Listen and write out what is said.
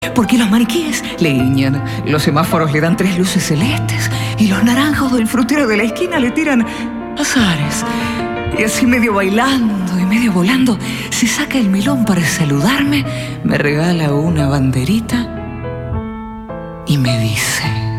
Porque los maniquíes le guiñan, los semáforos le dan 3 luces celestes y los naranjos del frutero de la esquina le tiran azares. Y así medio bailando y medio volando, se saca el melón para saludarme, me regala una banderita y me dice: